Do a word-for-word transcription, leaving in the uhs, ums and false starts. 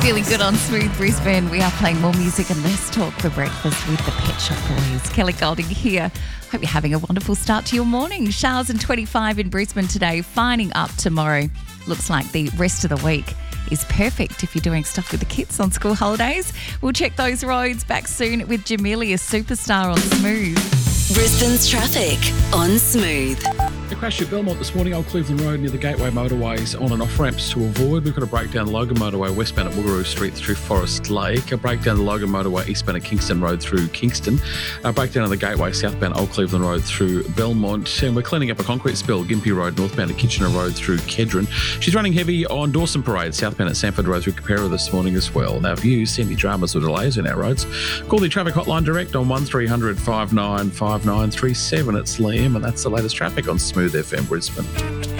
Feeling good on Smooth Brisbane. We are playing more music and less talk for breakfast with the Pet Shop Boys. Kelly Golding here. Hope you're having a wonderful start to your morning. Showers and twenty-five in Brisbane today, fining up tomorrow. Looks like the rest of the week is perfect if you're doing stuff with the kids on school holidays. We'll check those roads back soon with Jamelia Superstar on Smooth. Brisbane's traffic on Smooth. A crash at Belmont this morning, Old Cleveland Road near the Gateway motorways on and off ramps to avoid. We've got a breakdown the Logan Motorway westbound at Woogaroo Street through Forest Lake. A breakdown the Logan Motorway eastbound at Kingston Road through Kingston. A breakdown on the Gateway southbound Old Cleveland Road through Belmont. And we're cleaning up a concrete spill, Gympie Road northbound at Kitchener Road through Kedron. She's running heavy on Dawson Parade southbound at Sanford Road through Capera this morning as well. Now, if you see any dramas or delays in our roads, call the traffic hotline direct on one three hundred five nine five nine three seven. It's Liam, and that's the latest traffic on Smooth F M Brisbane.